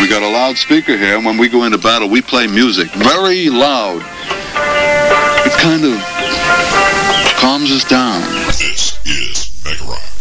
We got a loudspeaker here, and when we go into battle, we play music very loud. It kind of calms us down. This is Mega Rock.